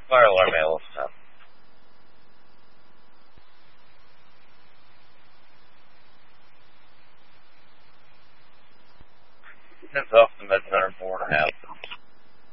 Fire alarm mail this time. It's off the med center 4.5.